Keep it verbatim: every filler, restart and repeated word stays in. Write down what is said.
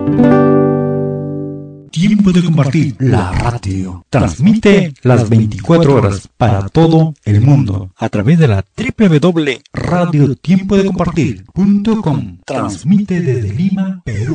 Tiempo de compartir. La radio transmite las veinticuatro horas para todo el mundo a través de la doble u doble u doble u punto radio tiempo de compartir punto com. Transmite desde Lima, Perú.